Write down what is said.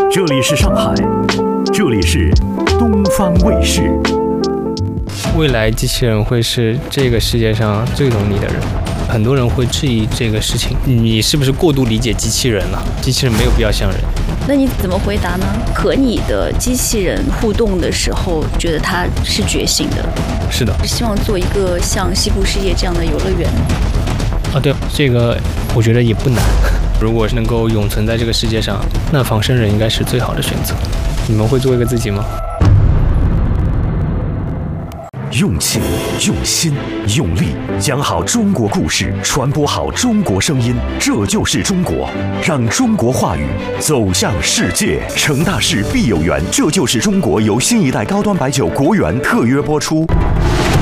这里是上海，这里是东方卫视。 未来机器人会是这个世界上最懂你的人。很多人会质疑这个事情，你是不是过度理解机器人了？机器人没有必要像人。 那你怎么回答呢？和你的机器人互动的时候，觉得它是觉醒的？ 是的， 希望做一个像西部世界这样的游乐园。 对，这个我觉得也不难。如果能够永存在这个世界上，那仿生人应该是最好的选择。你们会做一个自己吗？ 用情、用心、用力，讲好中国故事，传播好中国声音，这就是中国。让中国话语走向世界。成大事必有缘，这就是中国由新一代高端白酒国源特约播出。